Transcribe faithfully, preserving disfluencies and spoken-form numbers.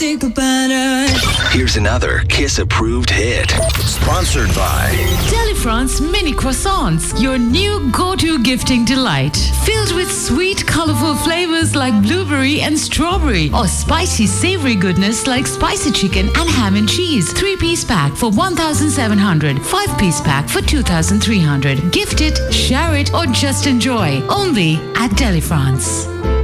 stick better. Here's another Kiss-approved hit. Sponsored by Delifrance Mini Croissants, your new go-to gifting delight. Filled with sweet, colorful flavors like blueberry and strawberry, or spicy, savory goodness like spicy chicken and ham and cheese. Three-piece pack for one thousand seven hundred, five-piece pack for two thousand three hundred. Gift it, share it, or just enjoy. Only at Delifrance.